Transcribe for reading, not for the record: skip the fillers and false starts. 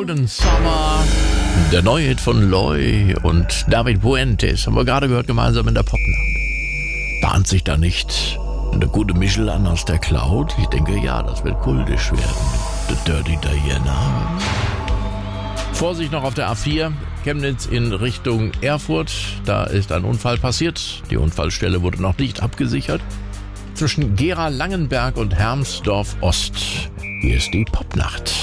Golden Summer, der neue Hit von Loy und David Fuentes, haben wir gerade gehört, gemeinsam in der Popnacht. Bahnt sich da nicht eine gute Mischel an aus der Cloud? Ich denke, ja, das wird kultisch werden. The Dirty Diana. Vorsicht noch auf der A4, Chemnitz in Richtung Erfurt. Da ist ein Unfall passiert. Die Unfallstelle wurde noch nicht abgesichert. Zwischen Gera-Langenberg und Hermsdorf Ost. Hier ist die Popnacht.